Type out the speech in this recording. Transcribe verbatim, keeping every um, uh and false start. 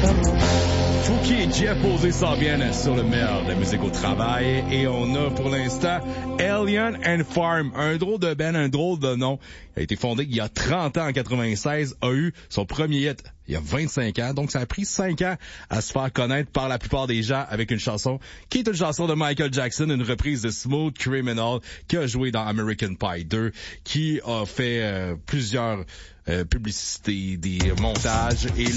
Fouki et Jeff Posé s'en viennent sur le meilleur de la musique au travail et on a pour l'instant Alien and Farm, un drôle de band, un drôle de nom. Il a été fondé il y a trente ans en quatre-vingt-seize, a eu son premier hit il y a vingt-cinq ans, donc ça a pris cinq ans à se faire connaître par la plupart des gens avec une chanson qui est une chanson de Michael Jackson, une reprise de Smooth Criminal qui a joué dans American Pie deux, qui a fait euh, plusieurs euh, publicités, des montages et